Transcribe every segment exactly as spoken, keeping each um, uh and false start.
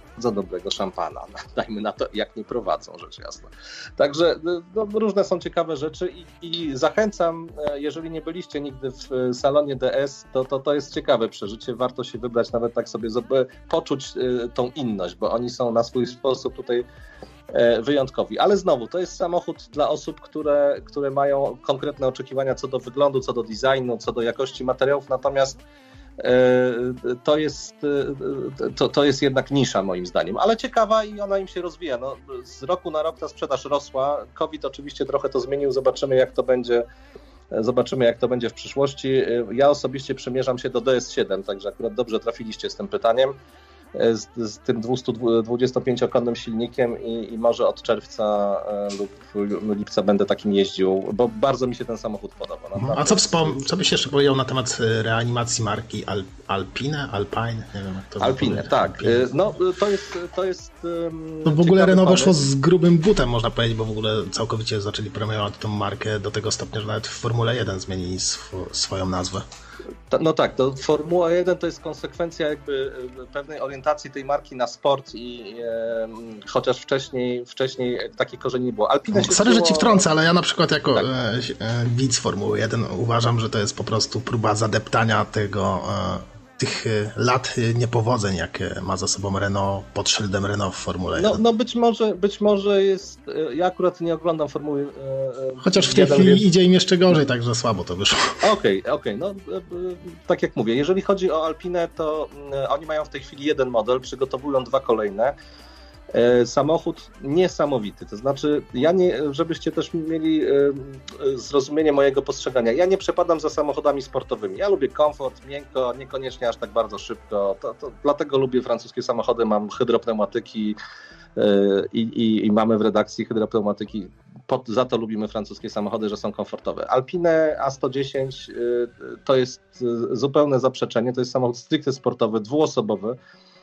bardzo dobrego szampana. Dajmy na to, jak nie prowadzą, rzecz jasna. Także no, różne są ciekawe rzeczy i, i zachęcam, jeżeli nie byliście nigdy w salonie D S, to, to to jest ciekawe przeżycie. Warto się wybrać, nawet tak sobie poczuć tą inność, bo oni są na swój sposób tutaj wyjątkowi. Ale znowu, to jest samochód dla osób, które, które mają konkretne oczekiwania co do wyglądu, co do designu, co do jakości materiałów, natomiast to jest, to, to jest jednak nisza moim zdaniem, ale ciekawa i ona im się rozwija. No, z roku na rok ta sprzedaż rosła. COVID oczywiście trochę to zmienił, zobaczymy jak to będzie, zobaczymy jak to będzie w przyszłości. Ja osobiście przymierzam się do D S siedem, także akurat dobrze trafiliście z tym pytaniem. Z, z tym dwieście dwudziestopięciokonnym silnikiem i, i może od czerwca lub lipca będę takim jeździł, bo bardzo mi się ten samochód podoba. Naprawdę. A co, wspom- co byś jeszcze powiedział na temat reanimacji marki Al- Alpine? Alpine? Nie wiem, jak to Alpine, tak. Alpine. No to jest... To jest no w ogóle Renault weszło z grubym butem, można powiedzieć, bo w ogóle całkowicie zaczęli promować tą markę do tego stopnia, że nawet w Formule jeden zmienili sw- swoją nazwę. No tak, to Formuła jeden to jest konsekwencja jakby pewnej orientacji tej marki na sport i e, chociaż wcześniej, wcześniej takich korzeni nie było. Alpine się Sorry, wzięło... że ci wtrącę, ale ja na przykład jako tak. e, e, widz Formuły jeden uważam, że to jest po prostu próba zadeptania tego e, tych lat niepowodzeń, jakie ma za sobą Renault pod szyldem Renault w Formule jeden. No, no być może, być może jest, ja akurat nie oglądam Formuły jeden. Chociaż w tej chwili więc... idzie im jeszcze gorzej, także słabo to wyszło. Okej, okay, okej, okay. No tak jak mówię, jeżeli chodzi o Alpinę, to oni mają w tej chwili jeden model, przygotowują dwa kolejne. Samochód niesamowity, to znaczy ja nie, żebyście też mieli zrozumienie mojego postrzegania, ja nie przepadam za samochodami sportowymi, ja lubię komfort, miękko, niekoniecznie aż tak bardzo szybko, to, to dlatego lubię francuskie samochody, mam hydropneumatyki i, i, i mamy w redakcji hydropneumatyki, pod, za to lubimy francuskie samochody, że są komfortowe. Alpine A sto dziesięć to jest zupełne zaprzeczenie, to jest samochód stricte sportowy, dwuosobowy,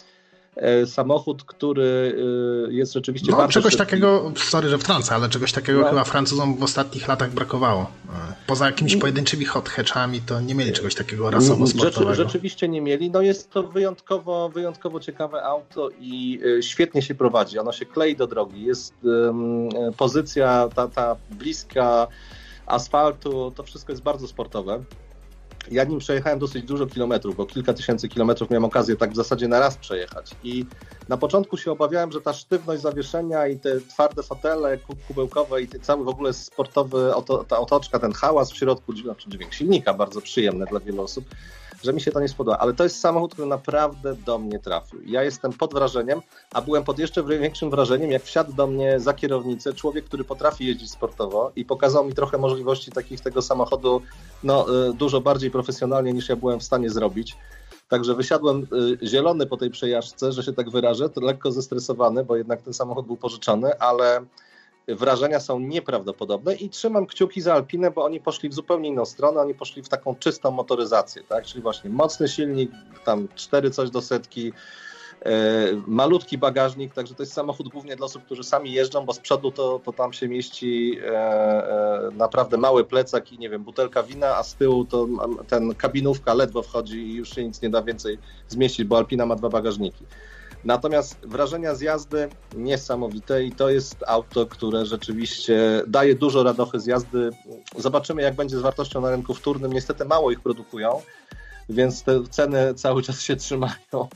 samochód, który jest rzeczywiście no, bardzo czegoś szybki. takiego, sorry, że wtrącę, ale czegoś takiego no. chyba Francuzom w ostatnich latach brakowało. Poza jakimiś pojedynczymi hot hatchami to nie mieli czegoś takiego rasowo-sportowego. Rzeczy, rzeczywiście nie mieli. No jest to wyjątkowo, wyjątkowo ciekawe auto i świetnie się prowadzi. Ono się klei do drogi. Jest um, pozycja ta, ta bliska asfaltu, to wszystko jest bardzo sportowe. Ja nim przejechałem dosyć dużo kilometrów, bo kilka tysięcy kilometrów miałem okazję tak w zasadzie na raz przejechać i na początku się obawiałem, że ta sztywność zawieszenia i te twarde fotele kubełkowe i cały w ogóle sportowy, oto, ta otoczka, ten hałas w środku, znaczy dźwięk silnika bardzo przyjemny dla wielu osób, że mi się to nie spodoba, ale to jest samochód, który naprawdę do mnie trafił. Ja jestem pod wrażeniem, a byłem pod jeszcze większym wrażeniem, jak wsiadł do mnie za kierownicę człowiek, który potrafi jeździć sportowo i pokazał mi trochę możliwości takich tego samochodu no, dużo bardziej profesjonalnie niż ja byłem w stanie zrobić. Także wysiadłem zielony po tej przejażdżce, że się tak wyrażę, to lekko zestresowany, bo jednak ten samochód był pożyczony, ale wrażenia są nieprawdopodobne i trzymam kciuki za Alpinę, bo oni poszli w zupełnie inną stronę, oni poszli w taką czystą motoryzację, tak? Czyli właśnie mocny silnik, tam cztery coś do setki, e, malutki bagażnik, także to jest samochód głównie dla osób, którzy sami jeżdżą, bo z przodu to, to tam się mieści e, e, naprawdę mały plecak i nie wiem, butelka wina, a z tyłu to ten kabinówka ledwo wchodzi i już się nic nie da więcej zmieścić, bo Alpina ma dwa bagażniki. Natomiast wrażenia z jazdy niesamowite i to jest auto, które rzeczywiście daje dużo radochy z jazdy. Zobaczymy, jak będzie z wartością na rynku wtórnym. Niestety mało ich produkują, więc te ceny cały czas się trzymają.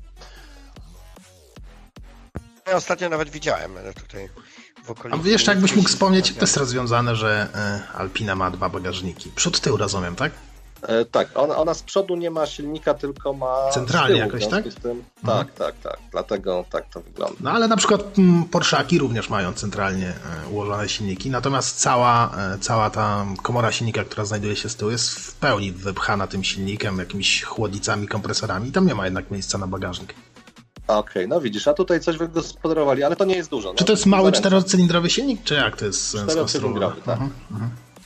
Ja ostatnio nawet widziałem tutaj w okolicy. A jeszcze jakbyś mógł wspomnieć, to jest rozwiązane, że Alpina ma dwa bagażniki. Przód, tył, rozumiem, tak? E, tak, ona, ona z przodu nie ma silnika, tylko ma centralnie tyłu, jakoś, tak? Tym, mhm. Tak, tak, tak. Dlatego tak to wygląda. No ale na przykład Porszaki również mają centralnie ułożone silniki, natomiast cała, cała ta komora silnika, która znajduje się z tyłu, jest w pełni wypchana tym silnikiem, jakimiś chłodnicami, kompresorami i tam nie ma jednak miejsca na bagażnik. Okej, okay, no widzisz, a tutaj coś wygospodarowali, ale to nie jest dużo. No. Czy to jest mały czterocylindrowy silnik, czy jak to jest skonstruowane? Czterocylindrowy, tak. Mhm, mhm.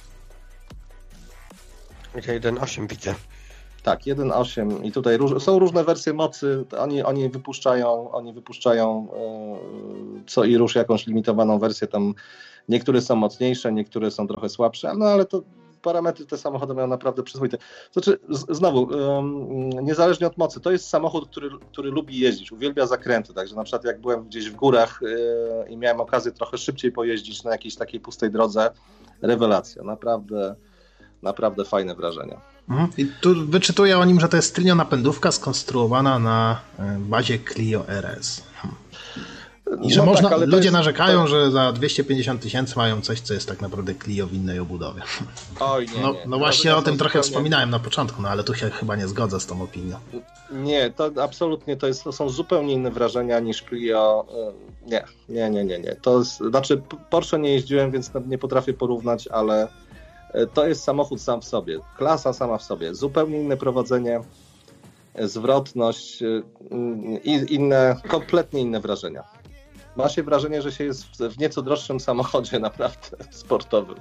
jeden osiem widzę. Tak, jeden osiem i tutaj róż, są różne wersje mocy, oni, oni wypuszczają, oni wypuszczają yy, co i róż jakąś limitowaną wersję, tam niektóre są mocniejsze, niektóre są trochę słabsze, no ale to parametry te samochody mają naprawdę przyzwoite. Znaczy, z, znowu, um, niezależnie od mocy, to jest samochód, który, który lubi jeździć, uwielbia zakręty, także na przykład jak byłem gdzieś w górach yy, i miałem okazję trochę szybciej pojeździć na jakiejś takiej pustej drodze, rewelacja, naprawdę, naprawdę fajne wrażenia. Mhm. I tu wyczytuję o nim, że to jest tylnia napędówka skonstruowana na bazie Clio R S. Hmm. I że no można, tak, ludzie jest, narzekają, to... że za dwieście pięćdziesiąt tysięcy mają coś, co jest tak naprawdę Clio w innej obudowie. Oj, nie, no, nie. no właśnie o tym trochę zupełnie... wspominałem na początku, no ale tu się chyba nie zgodzę z tą opinią. Nie, to absolutnie to, jest, to są zupełnie inne wrażenia niż Clio. Nie, nie, nie, nie. nie. To jest, znaczy Porsche nie jeździłem, więc nie potrafię porównać, ale to jest samochód sam w sobie. Klasa sama w sobie. Zupełnie inne prowadzenie, zwrotność i inne, kompletnie inne wrażenia. Ma się wrażenie, że się jest w nieco droższym samochodzie naprawdę sportowym.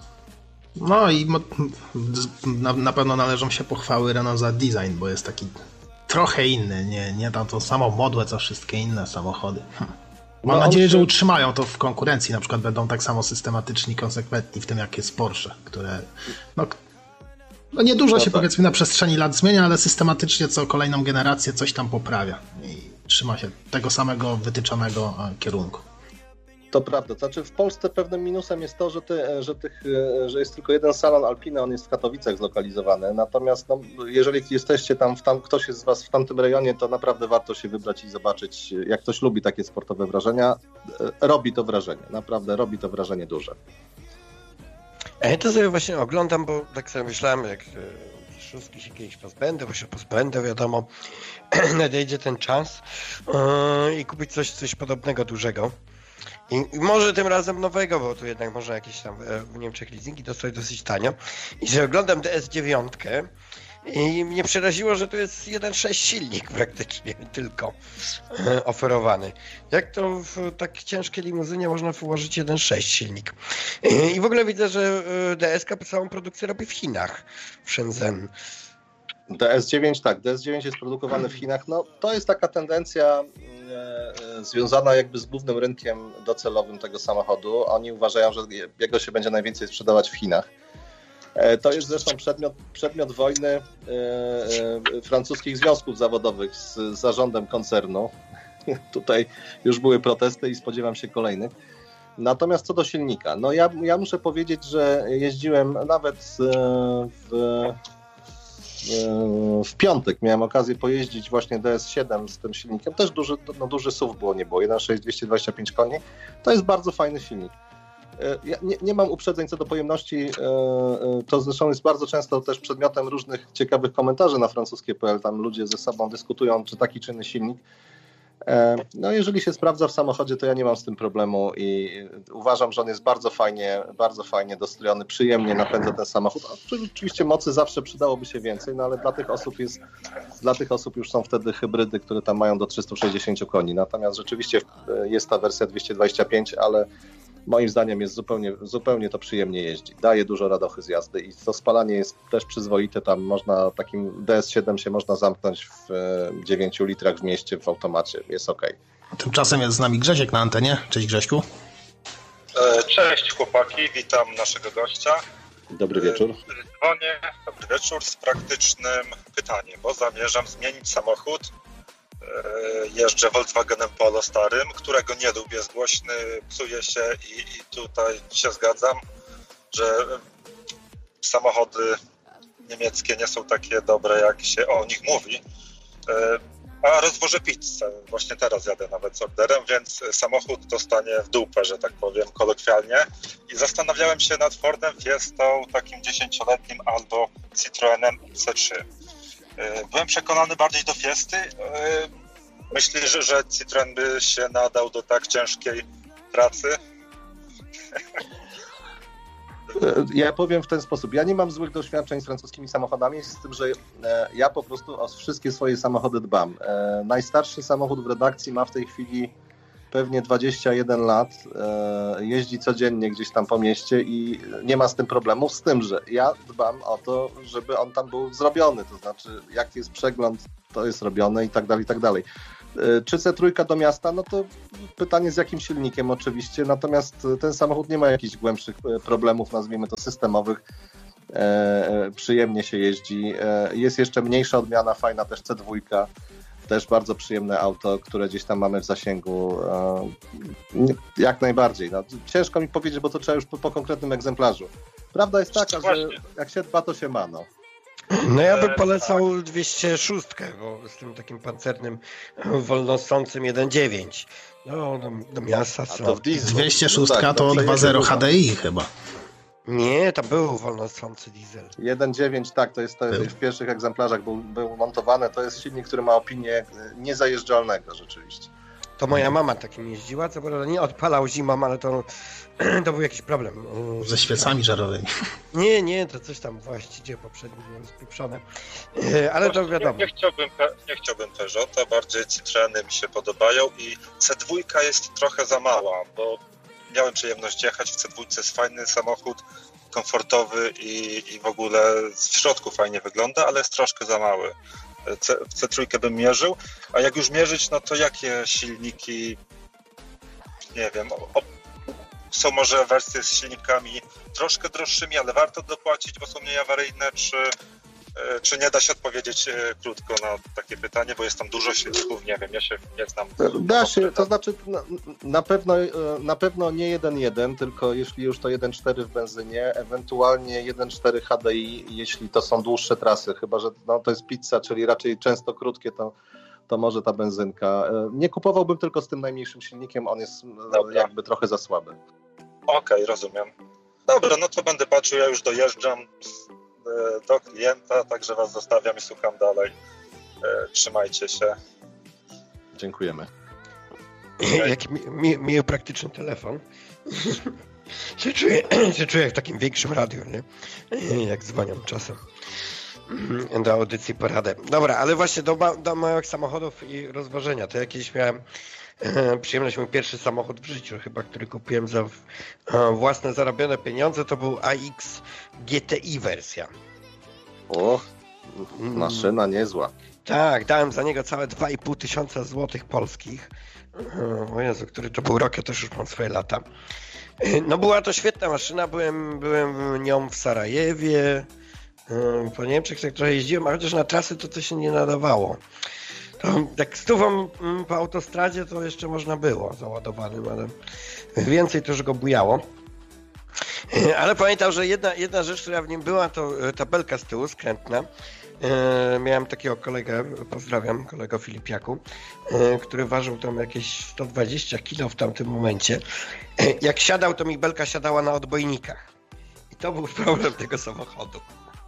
No i na, na pewno należą się pochwały Renault za design, bo jest taki trochę inny, nie, nie tam to samo modłe, co wszystkie inne samochody. Hm. Mam no nadzieję, się... że utrzymają to w konkurencji, na przykład będą tak samo systematyczni, konsekwentni w tym, jak jest Porsche, które no, no niedużo no się tak. powiedzmy na przestrzeni lat zmienia, ale systematycznie co kolejną generację coś tam poprawia i trzyma się tego samego wytyczonego kierunku. To prawda, to znaczy w Polsce pewnym minusem jest to, że, ty, że, tych, że jest tylko jeden salon Alpina, on jest w Katowicach zlokalizowany, natomiast no, jeżeli jesteście tam, w tam, ktoś jest z Was w tamtym rejonie, to naprawdę warto się wybrać i zobaczyć, jak ktoś lubi takie sportowe wrażenia, robi to wrażenie, naprawdę robi to wrażenie duże. A ja to sobie właśnie oglądam, bo tak sobie myślałem, jak szóstki się kiedyś pozbędę, bo się pozbędę, wiadomo, nadejdzie ten czas yy, i kupić coś, coś podobnego, dużego. I, I może tym razem nowego, bo tu jednak można jakieś tam w Niemczech leasingi dostać dosyć tanio. I sobie oglądam D S dziewięć i mnie przeraziło, że to jest jeden przecinek sześć silnik praktycznie tylko e, oferowany. Jak to w tak ciężkiej limuzynie można włożyć jeden przecinek sześć silnik? I, I w ogóle widzę, że D S K całą produkcję robi w Chinach, w Shenzhen. D S dziewięć, tak, D S dziewięć jest produkowany w Chinach. No, to jest taka tendencja e, związana jakby z głównym rynkiem docelowym tego samochodu. Oni uważają, że jego się będzie najwięcej sprzedawać w Chinach. E, to jest zresztą przedmiot, przedmiot wojny e, e, francuskich związków zawodowych z, z zarządem koncernu. Tutaj już były protesty i spodziewam się kolejnych. Natomiast co do silnika, no ja, ja muszę powiedzieć, że jeździłem nawet e, w... W piątek miałem okazję pojeździć właśnie D S siedem z tym silnikiem. Też duży, no duży S U V było, nie było. jeden przecinek sześć, dwieście dwadzieścia pięć koni. To jest bardzo fajny silnik. Ja nie, nie mam uprzedzeń co do pojemności. To zresztą jest bardzo często też przedmiotem różnych ciekawych komentarzy na francuskie kropka p l. Tam ludzie ze sobą dyskutują, czy taki czy inny silnik. No jeżeli się sprawdza w samochodzie, to ja nie mam z tym problemu i uważam, że on jest bardzo fajnie, bardzo fajnie dostrojony, przyjemnie napędza ten samochód. Oczywiście mocy zawsze przydałoby się więcej, no ale dla tych osób jest, dla tych osób już są wtedy hybrydy, które tam mają do trzysta sześćdziesiąt koni. Natomiast rzeczywiście jest ta wersja dwieście dwadzieścia pięć, ale moim zdaniem jest zupełnie, zupełnie to przyjemnie jeździ. Daje dużo radochy z jazdy i to spalanie jest też przyzwoite. Tam można, takim D S siedem się można zamknąć w dziewięciu litrach w mieście w automacie. Jest ok. Tymczasem jest z nami Grzesiek na antenie. Cześć Grześku. Cześć chłopaki, witam naszego gościa. Dobry wieczór. Dzwonię, dobry wieczór z praktycznym pytaniem, bo zamierzam zmienić samochód. Jeżdżę Volkswagenem Polo starym, którego nie lubię, jest głośny, psuje się i, i tutaj się zgadzam, że samochody niemieckie nie są takie dobre, jak się o nich mówi. A rozwożę pizzę, właśnie teraz jadę nawet z orderem, więc samochód dostanie w dupę, że tak powiem kolokwialnie. I zastanawiałem się nad Fordem Fiestą, takim dziesięcioletnim, albo Citroenem C trzy. Byłem przekonany bardziej do Fiesty. Myślisz, że, że Citroen by się nadał do tak ciężkiej pracy? Ja powiem w ten sposób. Ja nie mam złych doświadczeń z francuskimi samochodami, z tym, że ja po prostu o wszystkie swoje samochody dbam. Najstarszy samochód w redakcji ma w tej chwili pewnie dwadzieścia jeden lat, jeździ codziennie gdzieś tam po mieście i nie ma z tym problemów, z tym, że ja dbam o to, żeby on tam był zrobiony, to znaczy jak jest przegląd, to jest robione i tak dalej, i tak dalej. Czy C trzy do miasta? No to pytanie z jakim silnikiem oczywiście, natomiast ten samochód nie ma jakichś głębszych problemów, nazwijmy to systemowych. e, przyjemnie się jeździ. E, jest jeszcze mniejsza odmiana, fajna też C dwa, też bardzo przyjemne auto, które gdzieś tam mamy w zasięgu. E, jak najbardziej. No, ciężko mi powiedzieć, bo to trzeba już po, po konkretnym egzemplarzu. Prawda jest taka, że jak się dba, to się ma. No. No ja bym polecał dwieście sześć, bo z tym takim pancernym wolnosącym jeden dziewięć. No do, do miasta są. A to w dieslu. dwieście sześć No tak, to no, dwa zero H D I chyba. Nie, to był wolnosący diesel. jeden dziewięć, tak, to jest, to jest w pierwszych egzemplarzach był, był montowany. To jest silnik, który ma opinię niezajeżdżalnego rzeczywiście. To moja mama takim jeździła, co prawda nie odpalał zimą, ale to, to był jakiś problem. Ze świecami żarowymi. Nie, nie, to coś tam właściwie poprzednio było rozpieprzone. Ale to wiadomo. Nie, nie, chciałbym, nie chciałbym Peugeota, bardziej Citroeny mi się podobają i C dwa jest trochę za mała, bo miałem przyjemność jechać w C dwa, jest fajny samochód, komfortowy i, i w ogóle w środku fajnie wygląda, ale jest troszkę za mały. C, w C trzy bym mierzył, a jak już mierzyć, no to jakie silniki, nie wiem, o, są może wersje z silnikami troszkę droższymi, ale warto dopłacić, bo są mniej awaryjne, czy, czy nie da się odpowiedzieć krótko na takie pytanie, bo jest tam dużo silników, nie wiem, ja się nie znam. Da się, to znaczy na, na pewno na pewno nie jeden jeden, tylko jeśli już to jeden cztery w benzynie, ewentualnie jeden cztery H D I, jeśli to są dłuższe trasy, chyba że no, to jest pizza, czyli raczej często krótkie, to, to może ta benzynka. Nie kupowałbym tylko z tym najmniejszym silnikiem, on jest Dobra. jakby trochę za słaby. Okej, okay, rozumiem. Dobra, no to będę patrzył, ja już dojeżdżam do klienta, także was zostawiam i słucham dalej. Trzymajcie się. Dziękujemy. Jaki mi, mi, miły, praktyczny telefon. się, czuję, się czuję jak w takim większym radiu, nie? Jak dzwonią czasem do audycji poradę. Dobra, ale właśnie do, do małych samochodów i rozwożenia. To jakieś miałem przyjemność, mój pierwszy samochód w życiu chyba, który kupiłem za własne zarobione pieniądze, to był A X G T I wersja. O, maszyna niezła. Tak, dałem za niego całe dwa i pół tysiąca złotych polskich. O Jezu, który to był rok, ja też już mam swoje lata. No była to świetna maszyna, byłem, byłem nią w Sarajewie, po Niemczech tak trochę jeździłem, a chociaż na trasy to to się nie nadawało. To jak stówą po autostradzie to jeszcze można było załadowanym, ale więcej to już go bujało. Ale pamiętam, że jedna, jedna rzecz, która w nim była, to tabelka z tyłu skrętna. Miałem takiego kolegę, pozdrawiam, kolego Filipiaku, który ważył tam jakieś sto dwadzieścia kilo w tamtym momencie. Jak siadał, to mi belka siadała na odbojnikach. I to był problem tego samochodu.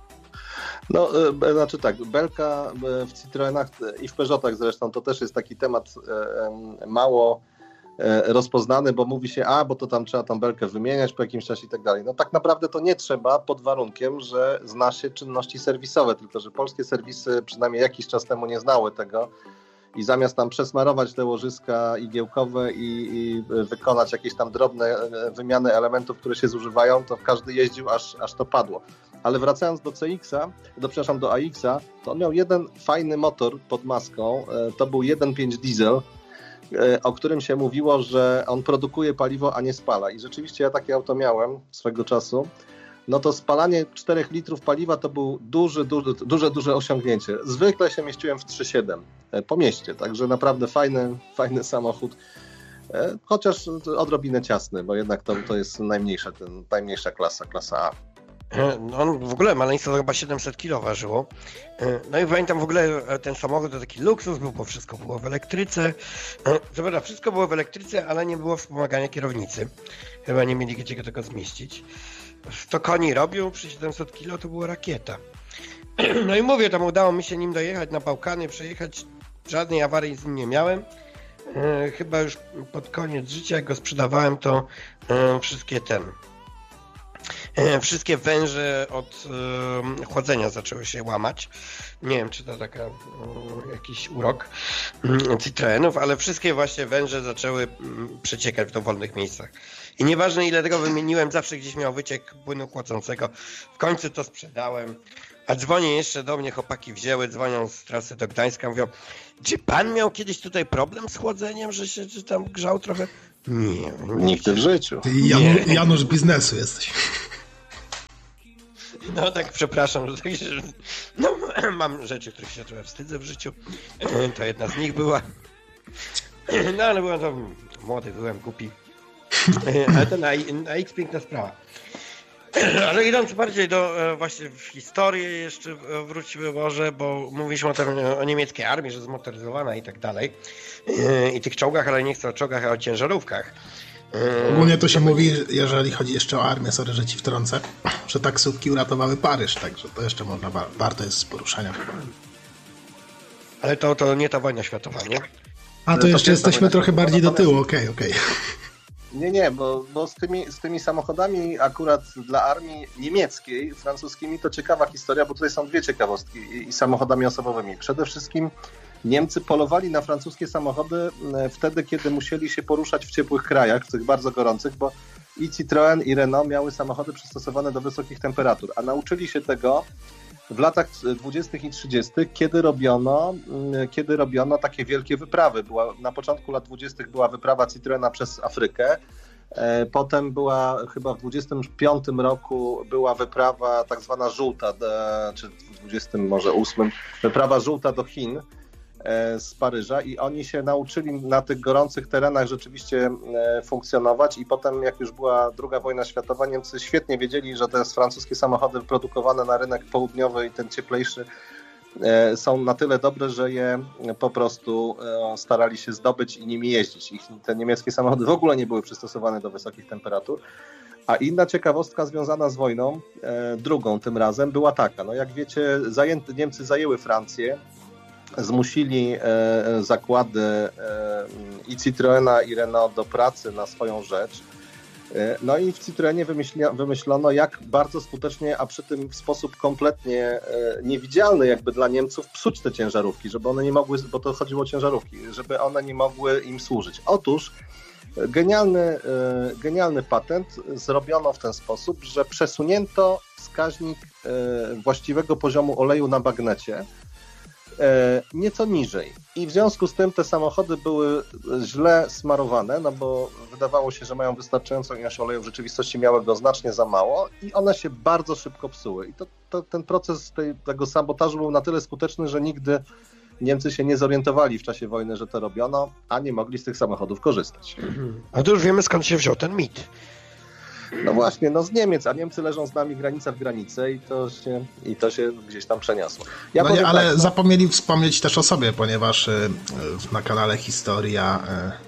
No, znaczy tak, belka w Citroenach i w Peugeotach zresztą to też jest taki temat mało rozpoznany, bo mówi się, a bo to tam trzeba tą belkę wymieniać po jakimś czasie i tak dalej. No tak naprawdę to nie trzeba pod warunkiem, że zna się czynności serwisowe, tylko że polskie serwisy przynajmniej jakiś czas temu nie znały tego i zamiast tam przesmarować te łożyska igiełkowe i, i wykonać jakieś tam drobne wymiany elementów, które się zużywają, to każdy jeździł aż, aż to padło. Ale wracając do C X-a, do, przepraszam, do A X-a, to on miał jeden fajny motor pod maską, to był jeden pięć diesel, o którym się mówiło, że on produkuje paliwo, a nie spala. I rzeczywiście ja takie auto miałem swego czasu. No to spalanie czterech litrów paliwa to był duży, duży, duże, duże osiągnięcie. Zwykle się mieściłem w trzy siedem po mieście, także naprawdę fajny, fajny samochód. Chociaż odrobinę ciasny, bo jednak to, to jest najmniejsza, ten, najmniejsza klasa, klasa A. No on w ogóle maleństwo chyba siedemset kilo ważyło. No i pamiętam w ogóle ten samochód to taki luksus był, bo wszystko było w elektryce. Co prawda wszystko było w elektryce, ale nie było wspomagania kierownicy. Chyba nie mieli gdzie tego zmieścić. sto koni robił, przy siedemset kilo to była rakieta. No i mówię, tam udało mi się nim dojechać na Bałkany, przejechać. Żadnej awarii z nim nie miałem. Chyba już pod koniec życia, jak go sprzedawałem, to wszystkie ten... Wszystkie węże od y, chłodzenia zaczęły się łamać. Nie wiem, czy to taka y, jakiś urok y, Citroenów, ale wszystkie właśnie węże zaczęły y, przeciekać w dowolnych miejscach. I nieważne ile tego wymieniłem, zawsze gdzieś miał wyciek płynu chłodzącego. W końcu to sprzedałem. A dzwonię jeszcze do mnie, chłopaki wzięły, dzwonią z trasy do Gdańska, mówią, czy pan miał kiedyś tutaj problem z chłodzeniem, że się że tam grzał trochę? Nie. Nigdy w życiu. Ty Janu, Janusz biznesu jesteś. No tak, przepraszam, że tak się, no, mam rzeczy, których się trochę wstydzę w życiu. To jedna z nich była. No ale byłem to młody, byłem głupi. Ale to na, na X piękna sprawa. Ale idąc bardziej do właśnie w historię jeszcze wróćmy może, bo mówiliśmy o, tym, o niemieckiej armii, że zmotoryzowana i tak dalej. I tych czołgach, ale nie chcę o czołgach, a o ciężarówkach. Ogólnie to się mówi, jeżeli chodzi jeszcze o armię, sorry, że ci wtrącę, że taksówki uratowały Paryż, także to jeszcze można, warto jest z poruszania chyba. Ale to, to nie ta wojna światowa, nie? A to, to jeszcze jesteśmy trochę bardziej do tyłu, okej, okej. Nie, nie, bo, bo z, tymi, z tymi samochodami akurat dla armii niemieckiej, francuskimi, to ciekawa historia, bo tutaj są dwie ciekawostki i, i samochodami osobowymi. Przede wszystkim Niemcy polowali na francuskie samochody wtedy, kiedy musieli się poruszać w ciepłych krajach, w tych bardzo gorących, bo i Citroën, i Renault miały samochody przystosowane do wysokich temperatur, a nauczyli się tego w latach dwudziestych i trzydziestych, kiedy robiono, kiedy robiono takie wielkie wyprawy. Była, na początku lat dwudziestych była wyprawa Citroena przez Afrykę, potem była chyba w dwudziestym piątym roku była wyprawa tak zwana żółta, czy w dwudziestym może ósmym, wyprawa żółta do Chin z Paryża i oni się nauczyli na tych gorących terenach rzeczywiście funkcjonować i potem jak już była druga wojna światowa, Niemcy świetnie wiedzieli, że te francuskie samochody wyprodukowane na rynek południowy i ten cieplejszy są na tyle dobre, że je po prostu starali się zdobyć i nimi jeździć. Ich, te niemieckie samochody w ogóle nie były przystosowane do wysokich temperatur. A inna ciekawostka związana z wojną, drugą tym razem, była taka. No jak wiecie, zajęty, Niemcy zajęły Francję, zmusili e, zakłady e, i Citroena i Renault do pracy na swoją rzecz. E, no i w Citroenie wymyśli, wymyślono, jak bardzo skutecznie, a przy tym w sposób kompletnie e, niewidzialny jakby dla Niemców psuć te ciężarówki, żeby one nie mogły, bo to chodziło o ciężarówki, żeby one nie mogły im służyć. Otóż genialny, e, genialny patent zrobiono w ten sposób, że przesunięto wskaźnik e, właściwego poziomu oleju na bagnecie nieco niżej. I w związku z tym te samochody były źle smarowane, no bo wydawało się, że mają wystarczającą ilość oleju, w rzeczywistości miały go znacznie za mało i one się bardzo szybko psuły. I to, to, ten proces tej, tego sabotażu był na tyle skuteczny, że nigdy Niemcy się nie zorientowali w czasie wojny, że to robiono, a nie mogli z tych samochodów korzystać. A to już wiemy, skąd się wziął ten mit. No właśnie, no z Niemiec, a Niemcy leżą z nami granica w granicy i to się, i to się gdzieś tam przeniosło. Ja no nie, ale tak, no... zapomnieli wspomnieć też o sobie, ponieważ y, na kanale Historia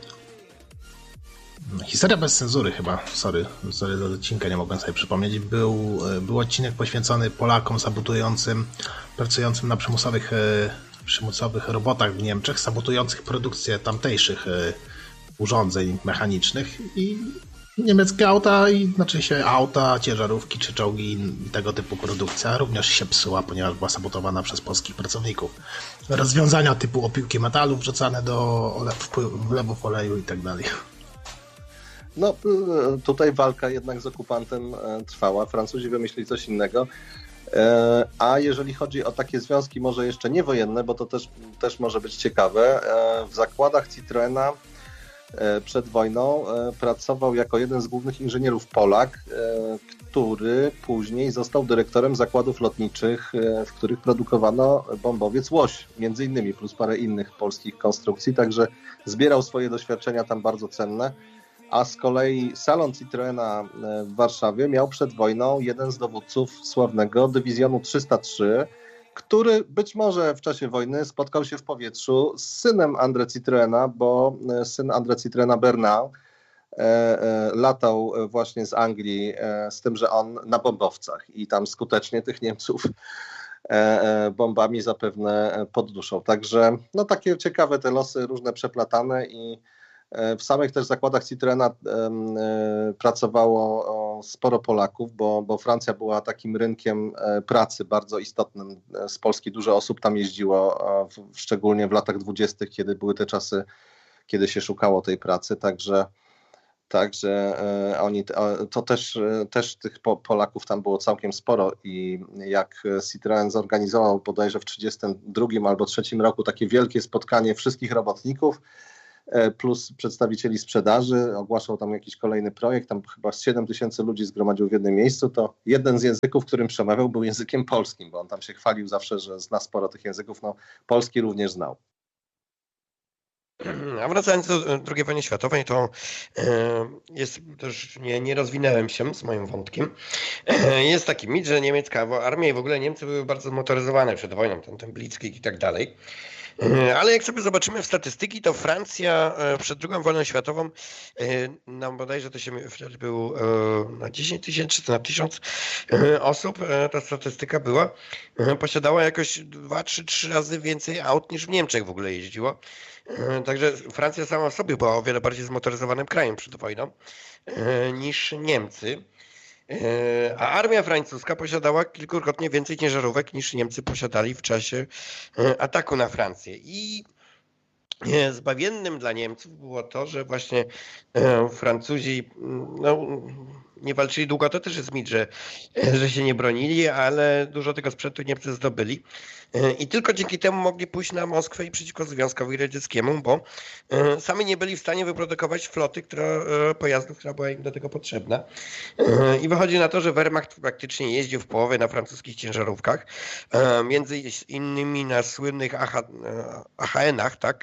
y, Historia bez cenzury chyba, sorry, sorry do odcinka nie mogłem sobie przypomnieć, był, y, był odcinek poświęcony Polakom sabotującym, pracującym na przymusowych, y, przymusowych robotach w Niemczech, sabotujących produkcję tamtejszych y, urządzeń mechanicznych i niemieckie auta, i znaczy się auta, ciężarówki czy czołgi i tego typu produkcja również się psuła, ponieważ była sabotowana przez polskich pracowników. Rozwiązania typu opiłki metalu wrzucane do wlewów oleju i tak dalej. No tutaj walka jednak z okupantem trwała. Francuzi wymyślili coś innego. A jeżeli chodzi o takie związki może jeszcze niewojenne, bo to też, też może być ciekawe, w zakładach Citroena przed wojną pracował jako jeden z głównych inżynierów Polak, który później został dyrektorem zakładów lotniczych, w których produkowano bombowiec Łoś, między innymi, plus parę innych polskich konstrukcji, także zbierał swoje doświadczenia tam bardzo cenne. A z kolei salon Citroena w Warszawie miał przed wojną jeden z dowódców sławnego dywizjonu trzysta trzy, który być może w czasie wojny spotkał się w powietrzu z synem André Citroena, bo syn André Citroena, Bernard, e, e, latał właśnie z Anglii e, z tym, że on na bombowcach i tam skutecznie tych Niemców e, e, bombami zapewne podduszał. Także no takie ciekawe te losy, różne przeplatane i w samych też zakładach Citroena pracowało sporo Polaków, bo, bo Francja była takim rynkiem pracy bardzo istotnym. Z Polski dużo osób tam jeździło, szczególnie w latach dwudziestych, kiedy były te czasy, kiedy się szukało tej pracy, także, także oni, to też, też tych Polaków tam było całkiem sporo i jak Citroen zorganizował bodajże w tysiąc dziewięćset trzydziestym drugim albo trzecim roku takie wielkie spotkanie wszystkich robotników, plus przedstawicieli sprzedaży, ogłaszał tam jakiś kolejny projekt, tam chyba siedem tysięcy ludzi zgromadził w jednym miejscu, to jeden z języków, którym przemawiał, był językiem polskim, bo on tam się chwalił zawsze, że zna sporo tych języków, no polski również znał. A wracając do drugiej wojny światowej, to jest też, nie, nie rozwinąłem się z moim wątkiem. Jest taki mit, że niemiecka armia i w ogóle Niemcy były bardzo zmotoryzowane przed wojną, ten, ten Blitzkrieg i tak dalej. Ale jak sobie zobaczymy w statystyki, to Francja przed drugą wojną światową, no bodajże to się wtedy był na dziesięć tysięcy czy na tysiąc osób, ta statystyka była, posiadała jakoś dwa, trzy, trzy razy więcej aut niż w Niemczech w ogóle jeździło. Także Francja sama w sobie była o wiele bardziej zmotoryzowanym krajem przed wojną niż Niemcy. A armia francuska posiadała kilkukrotnie więcej ciężarówek niż Niemcy posiadali w czasie ataku na Francję. I zbawiennym dla Niemców było to, że właśnie Francuzi no, nie walczyli długo, to też jest mit, że, że się nie bronili, ale dużo tego sprzętu Niemcy zdobyli. I tylko dzięki temu mogli pójść na Moskwę i przeciwko Związkowi Radzieckiemu, bo sami nie byli w stanie wyprodukować floty która, pojazdów, która była im do tego potrzebna. I wychodzi na to, że Wehrmacht praktycznie jeździł w połowie na francuskich ciężarówkach, między innymi na słynnych A H N-ach, tak?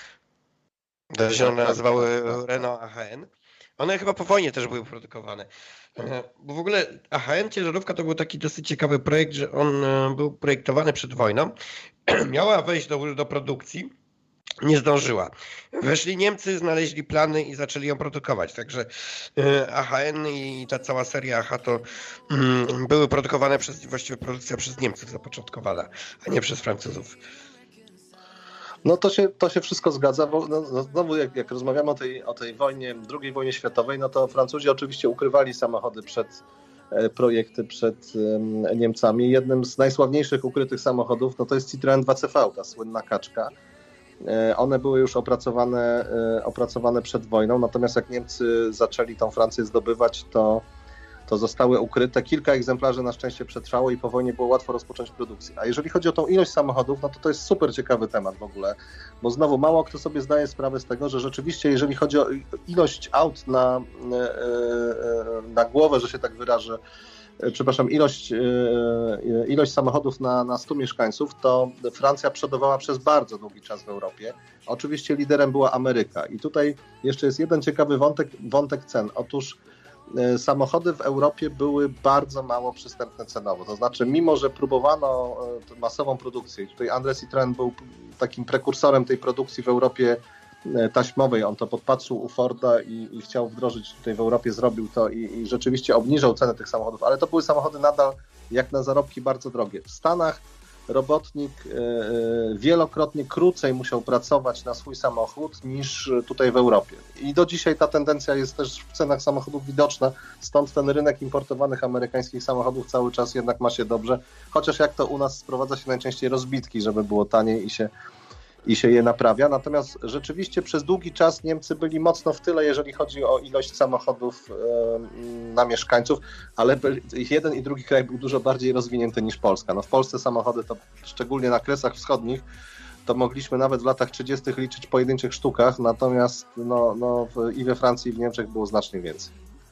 To się one nazywały Renault A H N. One chyba po wojnie też były produkowane. Bo w ogóle A H N ciężarówka to był taki dosyć ciekawy projekt, że on był projektowany przed wojną. Miała wejść do, do produkcji, nie zdążyła. Weszli Niemcy, znaleźli plany i zaczęli ją produkować. Także A H N i ta cała seria A H to um, były produkowane przez, właściwie produkcja przez Niemców zapoczątkowana, a nie przez Francuzów. No to się, to się wszystko zgadza, bo no, znowu jak, jak rozmawiamy o tej, o tej wojnie, drugiej wojnie światowej, no to Francuzi oczywiście ukrywali samochody przed e, projekty przed e, Niemcami. Jednym z najsławniejszych ukrytych samochodów no to jest Citroen dwa C V, ta słynna kaczka. E, one były już opracowane, e, opracowane przed wojną, natomiast jak Niemcy zaczęli tą Francję zdobywać, to to zostały ukryte. Kilka egzemplarzy na szczęście przetrwało i po wojnie było łatwo rozpocząć produkcję. A jeżeli chodzi o tą ilość samochodów, no to to jest super ciekawy temat w ogóle, bo znowu mało kto sobie zdaje sprawę z tego, że rzeczywiście jeżeli chodzi o ilość aut na, na głowę, że się tak wyrażę, przepraszam, ilość, ilość samochodów na, na stu mieszkańców, to Francja przodowała przez bardzo długi czas w Europie. Oczywiście liderem była Ameryka. I tutaj jeszcze jest jeden ciekawy wątek, wątek cen. Otóż samochody w Europie były bardzo mało przystępne cenowo. To znaczy, mimo że próbowano masową produkcję, tutaj André Citroën był takim prekursorem tej produkcji w Europie taśmowej, on to podpatrzył u Forda i, i chciał wdrożyć tutaj w Europie, zrobił to i, i rzeczywiście obniżał cenę tych samochodów, ale to były samochody nadal jak na zarobki bardzo drogie. W Stanach robotnik wielokrotnie krócej musiał pracować na swój samochód niż tutaj w Europie. I do dzisiaj ta tendencja jest też w cenach samochodów widoczna, stąd ten rynek importowanych amerykańskich samochodów cały czas jednak ma się dobrze, chociaż jak to u nas sprowadza się najczęściej rozbitki, żeby było taniej i się, i się je naprawia. Natomiast rzeczywiście przez długi czas Niemcy byli mocno w tyle, jeżeli chodzi o ilość samochodów na mieszkańców, ale jeden i drugi kraj był dużo bardziej rozwinięty niż Polska. No w Polsce samochody, to szczególnie na Kresach Wschodnich, to mogliśmy nawet w latach trzydziestych liczyć w pojedynczych sztukach, natomiast no, no, i we Francji, i w Niemczech było znacznie więcej.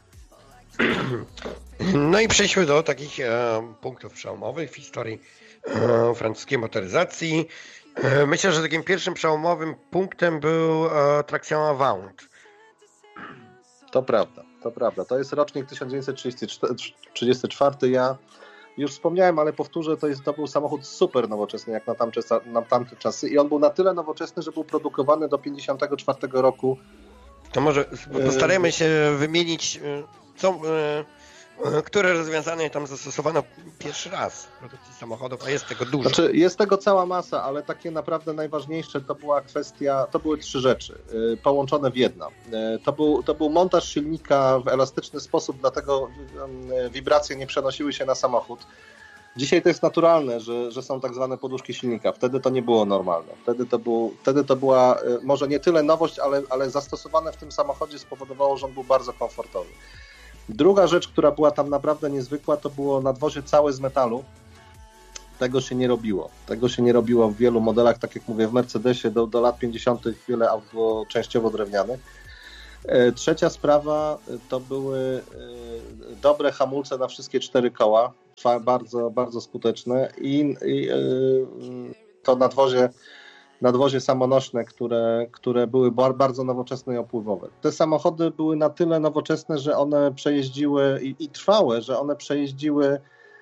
No i przejdźmy do takich e, punktów przełomowych w historii e, francuskiej motoryzacji. E, myślę, że takim pierwszym przełomowym punktem był e, trakcja Avant. To prawda, to prawda. To jest rocznik tysiąc dziewięćset trzydziesty czwarty. Ja już wspomniałem, ale powtórzę, to, jest, to był samochód super nowoczesny jak na tamte, na tamte czasy i on był na tyle nowoczesny, że był produkowany do pięćdziesiątego czwartego roku. To może postarajmy się wymienić, co, które rozwiązanie tam zastosowano pierwszy raz w produkcji samochodów, a jest tego dużo. Znaczy, jest tego cała masa, ale takie naprawdę najważniejsze to była kwestia, to były trzy rzeczy yy, połączone w jedno. Yy, to, był, to był montaż silnika w elastyczny sposób, dlatego yy, wibracje nie przenosiły się na samochód. Dzisiaj to jest naturalne, że, że są tak zwane poduszki silnika. Wtedy to nie było normalne. Wtedy to, był, wtedy to była yy, może nie tyle nowość, ale, ale zastosowane w tym samochodzie spowodowało, że on był bardzo komfortowy. Druga rzecz, która była tam naprawdę niezwykła, to było nadwozie całe z metalu. Tego się nie robiło. Tego się nie robiło w wielu modelach, tak jak mówię, w Mercedesie do, do lat pięćdziesiątych wiele aut było częściowo drewnianych. Trzecia sprawa to były dobre hamulce na wszystkie cztery koła, bardzo, bardzo skuteczne i, i to nadwozie, nadwozie samonośne, które, które były bardzo nowoczesne i opływowe. Te samochody były na tyle nowoczesne, że one przejeździły i, i trwałe, że one przejeździły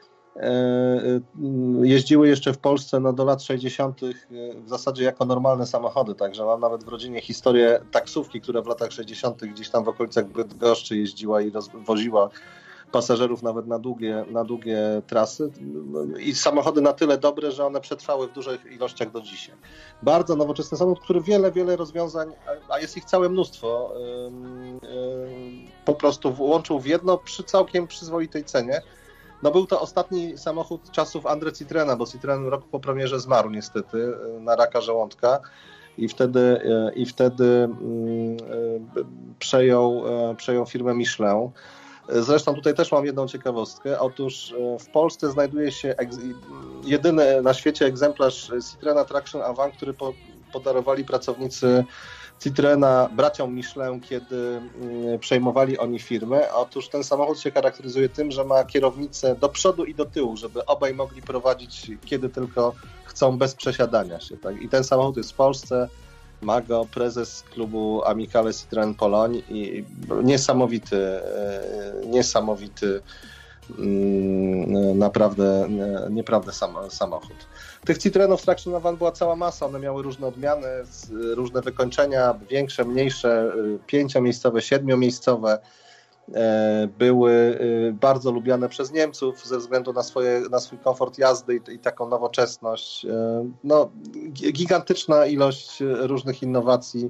jeździły jeszcze w Polsce no, do lat sześćdziesiątych w zasadzie jako normalne samochody, także mam nawet w rodzinie historię taksówki, która w latach sześćdziesiątych gdzieś tam w okolicach Bydgoszczy jeździła i rozwoziła pasażerów nawet na długie, na długie trasy i samochody na tyle dobre, że one przetrwały w dużych ilościach do dzisiaj. Bardzo nowoczesny samochód, który wiele, wiele rozwiązań, a jest ich całe mnóstwo, po prostu łączył w jedno przy całkiem przyzwoitej cenie. No był to ostatni samochód czasów André Citroena, bo Citroen rok po premierze zmarł niestety na raka żołądka i wtedy, i wtedy przejął, przejął firmę Michelin. Zresztą tutaj też mam jedną ciekawostkę. Otóż w Polsce znajduje się jedyny na świecie egzemplarz Citroena Traction Avant, który po, podarowali pracownicy Citroena braciom Michelin, kiedy przejmowali oni firmę. Otóż ten samochód się charakteryzuje tym, że ma kierownicę do przodu i do tyłu, żeby obaj mogli prowadzić kiedy tylko chcą, bez przesiadania się. Tak? I ten samochód jest w Polsce, ma go prezes klubu Amicale Citroen Pologne i niesamowity, niesamowity naprawdę, nieprawdę samochód. Tych Citroenów Traction Avant była cała masa, one miały różne odmiany, różne wykończenia, większe, mniejsze, pięciomiejscowe, siedmiomiejscowe. Były bardzo lubiane przez Niemców ze względu na, swoje, na swój komfort jazdy i, i taką nowoczesność. No, gigantyczna ilość różnych innowacji,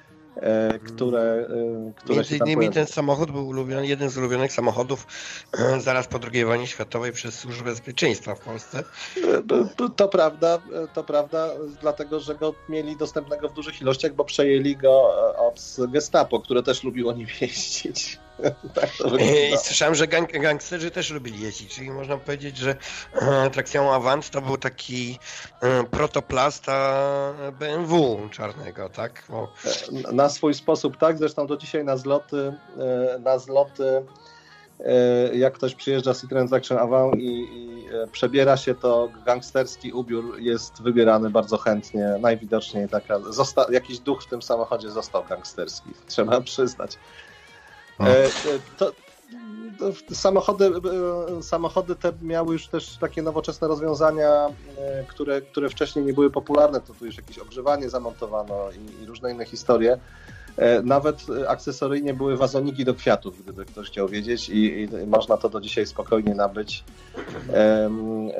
które, które Między się tam innymi pojawiły. ten samochód był ulubiony, jeden z ulubionych samochodów zaraz po drugiej wojnie światowej przez Służbę Bezpieczeństwa w Polsce. To prawda, to prawda, dlatego że go mieli dostępnego w dużych ilościach, bo przejęli go od Gestapo, które też lubiło nim jeździć. Tak to I słyszałem, że gang, gangsterzy też lubili jeździć, czyli można powiedzieć, że e, Traction Avant to był taki e, protoplasta B M W czarnego, tak? Bo... Na swój sposób tak, zresztą do dzisiaj na zloty, na zloty jak ktoś przyjeżdża z Citroen Traction Avant i, i przebiera się, to gangsterski ubiór jest wybierany bardzo chętnie, najwidoczniej taka, zosta- jakiś duch w tym samochodzie został gangsterski, trzeba przyznać. E, to, to samochody, samochody te miały już też takie nowoczesne rozwiązania, które, które wcześniej nie były popularne. To tu już jakieś ogrzewanie zamontowano i, i różne inne historie. E, nawet akcesoryjnie były wazoniki do kwiatów, gdyby ktoś chciał wiedzieć, i, i można to do dzisiaj spokojnie nabyć. E, e,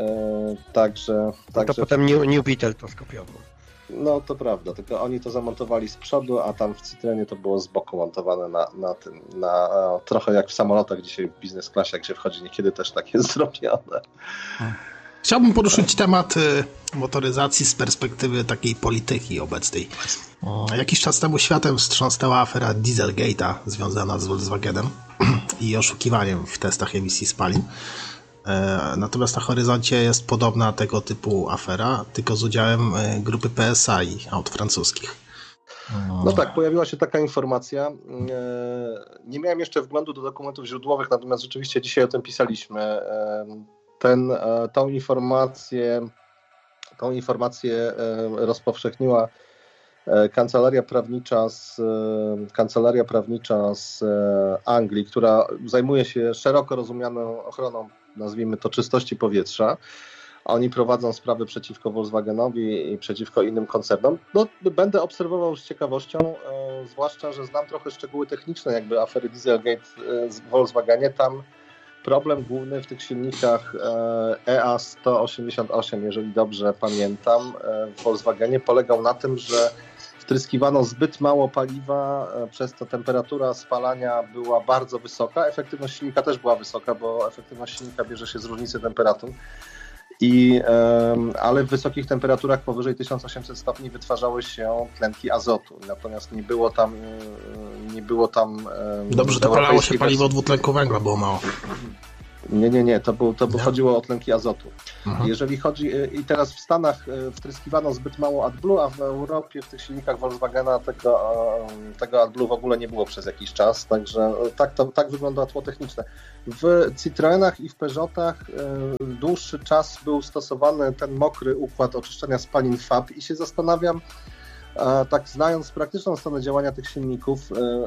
także, także... To potem New, New Beetle to skopiował. No to prawda, tylko oni to zamontowali z przodu, a tam w Citroenie to było z boku montowane na, na tym, na, trochę jak w samolotach dzisiaj w business classie, jak się wchodzi, niekiedy też tak jest zrobione. Chciałbym poruszyć temat motoryzacji z perspektywy takiej polityki obecnej. Jakiś czas temu światem wstrząsnęła afera Dieselgate'a związana z Volkswagenem i oszukiwaniem w testach emisji spalin. Natomiast na horyzoncie jest podobna tego typu afera, tylko z udziałem grupy P S A i aut francuskich. No tak, pojawiła się taka informacja. Nie miałem jeszcze wglądu do dokumentów źródłowych, natomiast rzeczywiście dzisiaj o tym pisaliśmy. Ten, tą informację, tą informację rozpowszechniła kancelaria prawnicza z, kancelaria prawnicza z Anglii, która zajmuje się szeroko rozumianą ochroną, nazwijmy to, czystości powietrza. Oni prowadzą sprawy przeciwko Volkswagenowi i przeciwko innym koncernom. No, będę obserwował z ciekawością, e, zwłaszcza, że znam trochę szczegóły techniczne jakby afery Dieselgate w Volkswagenie. Tam problem główny w tych silnikach E A sto osiemdziesiąt osiem, jeżeli dobrze pamiętam, w Volkswagenie polegał na tym, że wtryskiwano zbyt mało paliwa, przez to temperatura spalania była bardzo wysoka, efektywność silnika też była wysoka, bo efektywność silnika bierze się z różnicy temperatur. I, ale w wysokich temperaturach powyżej tysiąc osiemset stopni wytwarzały się tlenki azotu, natomiast nie było tam nie było tam Dobrze, to palało się paliwo dwutlenku węgla, było mało. Nie, nie, nie, to, był, to by chodziło o tlenki azotu. Aha. Jeżeli chodzi, i teraz w Stanach wtryskiwano zbyt mało AdBlue, a w Europie w tych silnikach Volkswagena tego, tego AdBlue w ogóle nie było przez jakiś czas, także tak, to, tak wygląda tło techniczne. W Citroenach i w Peugeotach dłuższy czas był stosowany ten mokry układ oczyszczania spalin F A B i się zastanawiam, tak znając praktyczną stronę działania tych silników,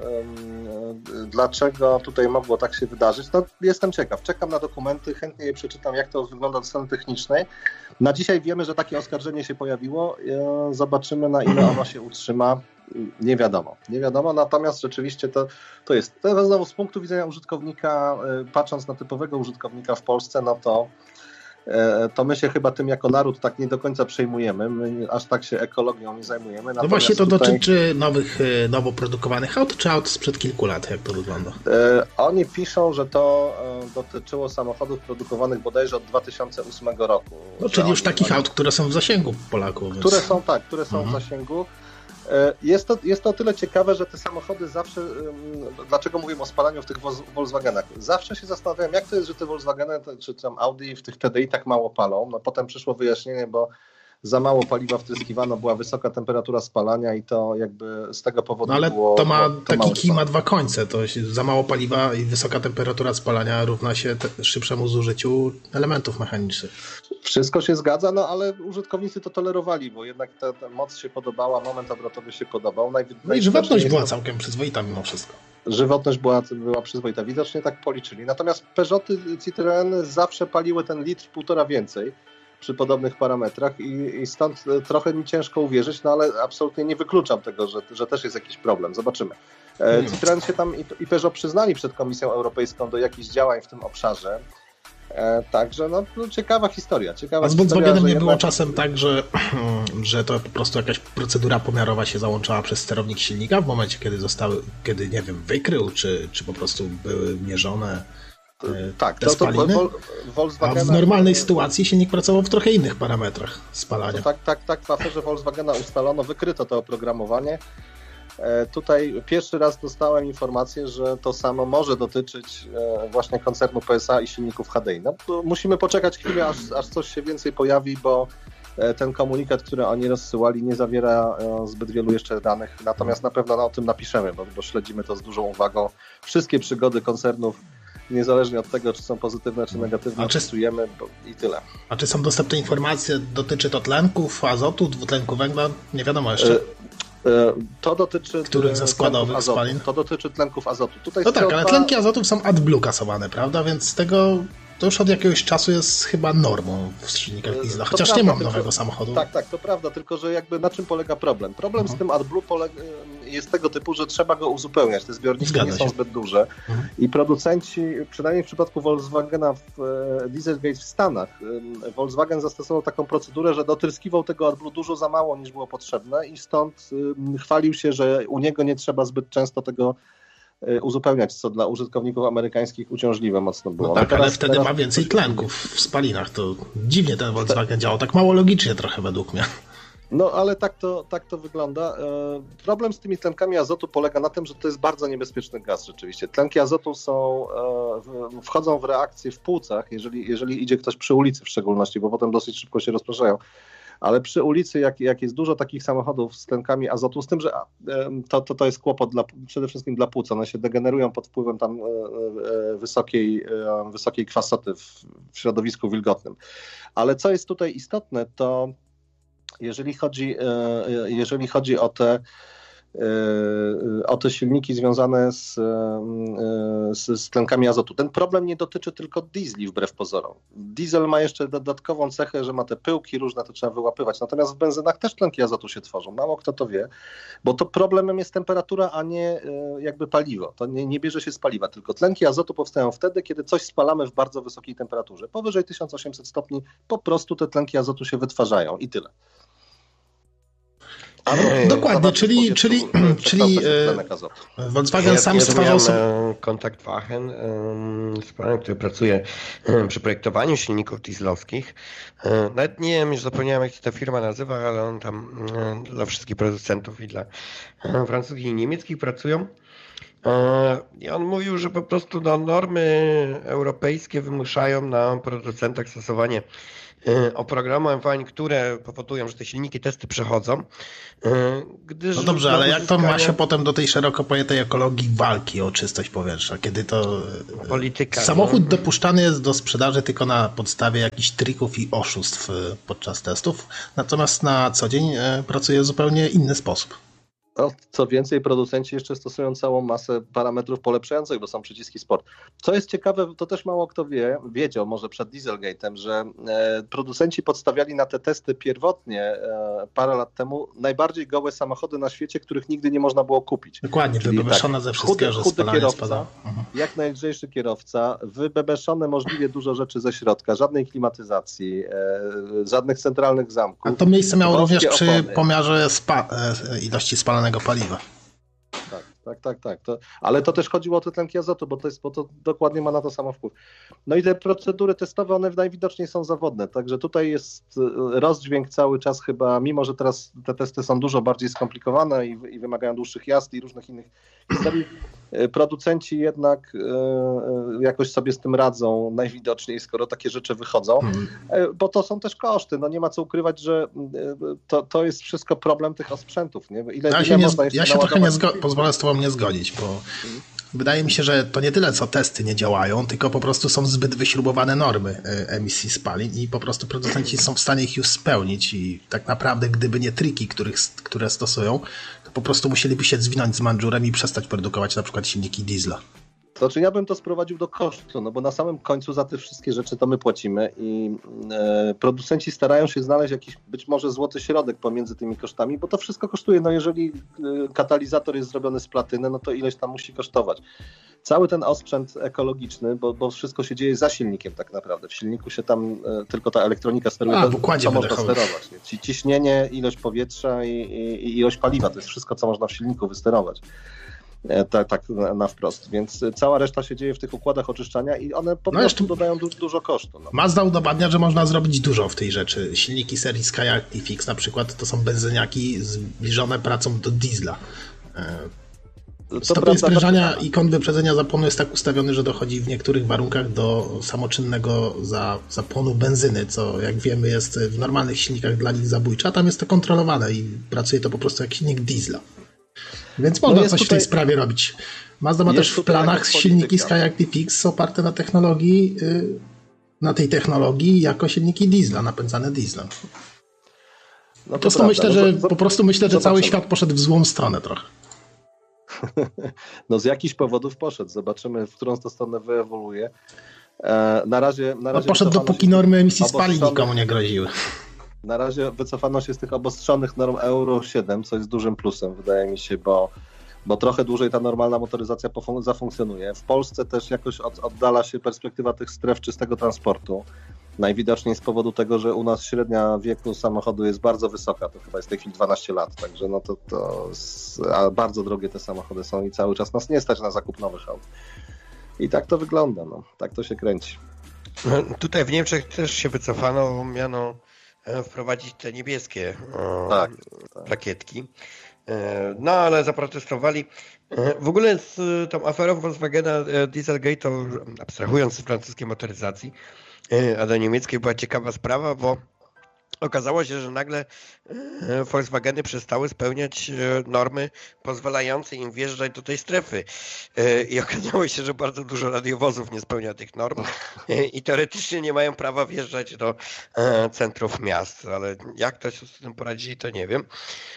dlaczego tutaj mogło tak się wydarzyć, no jestem ciekaw. Czekam na dokumenty, chętnie je przeczytam, jak to wygląda od strony technicznej. Na dzisiaj wiemy, że takie oskarżenie się pojawiło. Zobaczymy, na ile ono się utrzyma. Nie wiadomo. Nie wiadomo, natomiast rzeczywiście to, to jest. To znowu z punktu widzenia użytkownika, patrząc na typowego użytkownika w Polsce, no to to my się chyba tym jako naród tak nie do końca przejmujemy, my aż tak się ekologią nie zajmujemy. Natomiast no właśnie to tutaj, dotyczy nowych, nowo produkowanych aut, czy aut sprzed kilku lat, jak to wygląda? E, oni piszą, że to e, dotyczyło samochodów produkowanych bodajże od dwa tysiące ósmego roku. No czyli już oni, takich oni, aut, które są w zasięgu Polaków. Więc... Które są tak, które są mhm. w zasięgu. Jest to, jest to o tyle ciekawe, że te samochody zawsze, dlaczego mówimy o spalaniu w tych Volkswagenach, zawsze się zastanawiałem, jak to jest, że te Volkswageny czy tam Audi w tych T D I tak mało palą. No potem przyszło wyjaśnienie, bo za mało paliwa wtryskiwano, była wysoka temperatura spalania i to jakby z tego powodu no ale było... to ma to taki kij ma dwa końce, to za mało paliwa i wysoka temperatura spalania równa się te, szybszemu zużyciu elementów mechanicznych. Wszystko się zgadza, no ale użytkownicy to tolerowali, bo jednak ta, ta moc się podobała, moment obrotowy się podobał. Najwi- no i żywotność była całkiem przyzwoita mimo wszystko. Żywotność była, była przyzwoita, widocznie tak policzyli. Natomiast Peugeoty, Citroeny zawsze paliły ten litr półtora więcej przy podobnych parametrach i, i stąd trochę mi ciężko uwierzyć, no ale absolutnie nie wykluczam tego, że, że też jest jakiś problem. Zobaczymy. E, Citroen się tam i, i Peugeot przyznali przed Komisją Europejską do jakichś działań w tym obszarze. E, także no, no ciekawa historia. Ciekawa A z Volkswagenem nie jednak... było czasem tak, że, że to po prostu jakaś procedura pomiarowa się załączała przez sterownik silnika w momencie, kiedy zostały, kiedy nie wiem, wykrył, czy, czy po prostu były mierzone e, tak, te to, to spaliny? Vol, Volkswagena... A w normalnej sytuacji silnik pracował w trochę innych parametrach spalania. To tak, tak, tak, w aferze Volkswagena ustalono, wykryto to oprogramowanie. Tutaj pierwszy raz dostałem informację, że to samo może dotyczyć właśnie koncernu P S A i silników H D I. No, musimy poczekać chwilę, aż, aż coś się więcej pojawi, bo ten komunikat, który oni rozsyłali, nie zawiera zbyt wielu jeszcze danych. Natomiast na pewno o tym napiszemy, bo, bo śledzimy to z dużą uwagą. Wszystkie przygody koncernów, niezależnie od tego, czy są pozytywne, czy negatywne, opisujemy i tyle. A czy są dostępne informacje, dotyczy to tlenków, azotu, dwutlenku węgla? Nie wiadomo jeszcze. To dotyczy których ze składowych spalin? To dotyczy tlenków azotu. Tutaj no tak, ale tlenki azotów są AdBlue kasowane, prawda? Więc z tego to już od jakiegoś czasu jest chyba normą w silnikach diesla. Chociaż prawda, nie mam tylko, nowego samochodu. Tak, tak, to prawda, tylko że jakby na czym polega problem? Problem uh-huh. z tym AdBlue polega, jest tego typu, że trzeba go uzupełniać. Te zbiorniki Zgadza nie są się. zbyt duże uh-huh. i producenci, przynajmniej w przypadku Volkswagena w Dieselgate w Stanach, Volkswagen zastosował taką procedurę, że dotryskiwał tego AdBlue dużo za mało niż było potrzebne i stąd chwalił się, że u niego nie trzeba zbyt często tego uzupełniać, co dla użytkowników amerykańskich uciążliwe mocno było. No tak, no teraz, ale wtedy teraz... ma więcej tlenków w spalinach. To dziwnie ten Volkswagen działał, tak mało logicznie trochę według mnie. No ale tak to, tak to wygląda. Problem z tymi tlenkami azotu polega na tym, że to jest bardzo niebezpieczny gaz rzeczywiście. Tlenki azotu są, wchodzą w reakcję w płucach, jeżeli, jeżeli idzie ktoś przy ulicy w szczególności, bo potem dosyć szybko się rozpraszają. Ale przy ulicy, jak, jak jest dużo takich samochodów z tlenkami azotu, z tym, że to, to, to jest kłopot dla, przede wszystkim dla płuc, one się degenerują pod wpływem tam wysokiej, wysokiej kwasoty w, w środowisku wilgotnym. Ale co jest tutaj istotne, to jeżeli chodzi, jeżeli chodzi o te o te silniki związane z, z, z tlenkami azotu. Ten problem nie dotyczy tylko diesli wbrew pozorom. Diesel ma jeszcze dodatkową cechę, że ma te pyłki różne, to trzeba wyłapywać. Natomiast w benzynach też tlenki azotu się tworzą. Mało kto to wie, bo to problemem jest temperatura, a nie jakby paliwo. To nie, nie bierze się z paliwa, tylko tlenki azotu powstają wtedy, kiedy coś spalamy w bardzo wysokiej temperaturze. Powyżej tysiąc osiemset stopni po prostu te tlenki azotu się wytwarzają i tyle. No, dokładnie, czyli, czyli, czyli e, Volkswagen sam ja, stwarzał sobie... Kontakt Wachen z panem, który pracuje przy projektowaniu silników dieslowskich. Nawet nie wiem, już zapomniałem, jak się ta firma nazywa, ale on tam dla wszystkich producentów i dla francuskich i niemieckich pracują. I on mówił, że po prostu no, normy europejskie wymuszają na producentach stosowanie oprogramowań, które powodują, że te silniki testy przechodzą. Gdyż no dobrze, ale jak to ma się potem do tej szeroko pojętej ekologii walki o czystość powietrza, kiedy to polityka, samochód no. dopuszczany jest do sprzedaży tylko na podstawie jakichś trików i oszustw podczas testów, natomiast na co dzień pracuje w zupełnie inny sposób. No, co więcej, producenci jeszcze stosują całą masę parametrów polepszających, bo są przyciski sport. Co jest ciekawe, to też mało kto wie, wiedział może przed Dieselgate'em, że e, producenci podstawiali na te testy pierwotnie e, parę lat temu najbardziej gołe samochody na świecie, których nigdy nie można było kupić. Dokładnie, wybebeszone tak, ze wszystkiego, że chudy kierowca, spada. Mhm. Jak najlżejszy kierowca, wybebeszone możliwie dużo rzeczy ze środka, żadnej klimatyzacji, e, żadnych centralnych zamków. A to miejsce miało również przy opony. pomiarze spa, e, ilości spalonego paliwa. Tak, tak, tak, tak. To, ale to też chodziło o te tlenki azotu, bo to, jest, bo to dokładnie ma na to samo wpływ. No i te procedury testowe, one najwidoczniej są zawodne, także tutaj jest rozdźwięk cały czas chyba, mimo że teraz te testy są dużo bardziej skomplikowane i, i wymagają dłuższych jazd i różnych innych historii, producenci jednak e, jakoś sobie z tym radzą najwidoczniej, skoro takie rzeczy wychodzą, hmm. e, bo to są też koszty, no nie ma co ukrywać, że e, to, to jest wszystko problem tych osprzętów. Nie? Ile, ja ile się, nie, ja się trochę nie zgo- pozwolę z tobą nie zgodzić, bo hmm. wydaje mi się, że to nie tyle co testy nie działają, tylko po prostu są zbyt wyśrubowane normy emisji spalin i po prostu producenci są w stanie ich już spełnić i tak naprawdę gdyby nie triki, których, które stosują, to po prostu musieliby się zwinąć z Mandżurem i przestać produkować na przykład silniki diesla. To znaczy ja bym to sprowadził do kosztu, no bo na samym końcu za te wszystkie rzeczy to my płacimy i e, producenci starają się znaleźć jakiś być może złoty środek pomiędzy tymi kosztami, bo to wszystko kosztuje. No jeżeli e, katalizator jest zrobiony z platyny, no to ileś tam musi kosztować. Cały ten osprzęt ekologiczny, bo, bo wszystko się dzieje za silnikiem tak naprawdę. W silniku się tam e, tylko ta elektronika steruje, A, to, co można sterować. Nie? Ciśnienie, ilość powietrza i, i, i ilość paliwa, to jest wszystko, co można w silniku wysterować. Tak, tak na, na wprost, więc cała reszta się dzieje w tych układach oczyszczania i one po no prostu dodają du- dużo kosztu. No. Mazda udowadnia, że można zrobić dużo w tej rzeczy. Silniki serii Skyactiv-X na przykład to są benzyniaki zbliżone pracą do diesla. Stopień sprężania i kąt wyprzedzenia zapłonu jest tak ustawiony, że dochodzi w niektórych warunkach do samoczynnego za, zapłonu benzyny, co jak wiemy jest w normalnych silnikach dla nich zabójcze, a tam jest to kontrolowane i pracuje to po prostu jak silnik diesla. Więc można no coś tutaj, w tej sprawie robić. Mazda ma też w planach silniki Skyactiv-X oparte na technologii, na tej technologii jako silniki diesla, napędzane dieslem. No po, prostu myślę, że, no, po prostu myślę, że cały świat poszedł w złą stronę trochę. No z jakichś powodów poszedł. Zobaczymy, w którą to stronę wyewoluuje. Na razie, na razie no poszedł dopóki normy emisji spalin nikomu nie groziły. Na razie wycofano się z tych obostrzonych norm Euro siedem, co jest dużym plusem, wydaje mi się, bo, bo trochę dłużej ta normalna motoryzacja pofun- zafunkcjonuje. W Polsce też jakoś od, oddala się perspektywa tych stref czystego transportu. Najwidoczniej z powodu tego, że u nas średnia wieku samochodu jest bardzo wysoka, to chyba jest w tej chwili dwanaście lat, także no to, to z, a bardzo drogie te samochody są i cały czas nas nie stać na zakup nowych aut. I tak to wygląda, no, tak to się kręci. No, tutaj w Niemczech też się wycofano, miano wprowadzić te niebieskie tak, tak. plakietki. No ale zaprotestowali. W ogóle z tą aferą Volkswagena Dieselgate, to abstrahując z francuskiej motoryzacji, a do niemieckiej była ciekawa sprawa, bo okazało się, że nagle Volkswageny przestały spełniać normy pozwalające im wjeżdżać do tej strefy. I okazało się, że bardzo dużo radiowozów nie spełnia tych norm i teoretycznie nie mają prawa wjeżdżać do centrów miast. Ale jak to się z tym poradzili, to nie wiem.